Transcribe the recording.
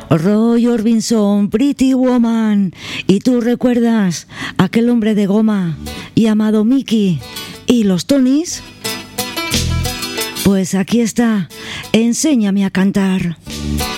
Roy Orbison, Pretty Woman. ¿Y tú recuerdas aquel hombre de goma llamado Mickey y los Tonys? Pues aquí está, enséñame a cantar.